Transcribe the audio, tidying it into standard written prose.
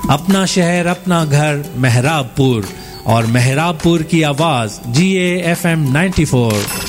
अपना शहर अपना घर मेहराबपुर और मेहराबपुर की आवाज GAFM 94।